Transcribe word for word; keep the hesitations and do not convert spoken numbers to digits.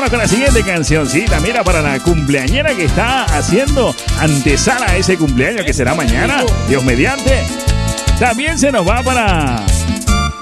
Vamos con la siguiente cancioncita. Mira, para la cumpleañera que está haciendo antesala a ese cumpleaños que será mañana, Dios mediante. También se nos va para